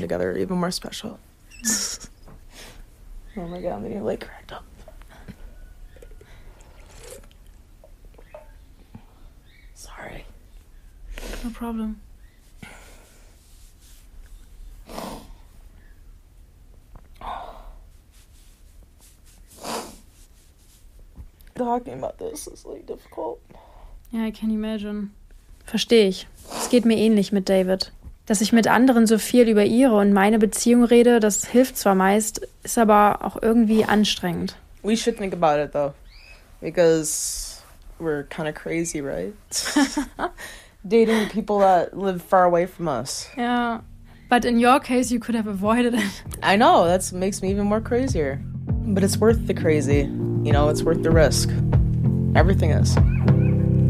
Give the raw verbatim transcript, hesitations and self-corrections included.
together even more special. Oh my god, I'm getting like cracked up. Sorry. No problem. Talking about this is like difficult. Ja, I can imagine. Verstehe ich. Es geht mir ähnlich mit David. Dass ich mit anderen so viel über ihre und meine Beziehung rede, das hilft zwar meist, ist aber auch irgendwie anstrengend. We should think about it though, because we're kind of crazy, right? Dating people that live far away from us. Ja, but in your case you could have avoided it. I know, that makes me even more crazier. But it's worth the crazy. You know, it's worth the risk. Everything is.